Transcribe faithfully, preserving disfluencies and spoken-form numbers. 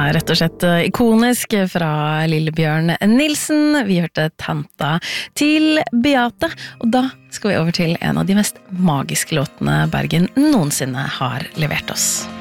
er rett og slett ikonisk fra Lillebjørn Nilsen. Vi hørte Tanta til Beate, og da skal vi over til en av de mest magiske låtene Bergen noensinne har levert oss.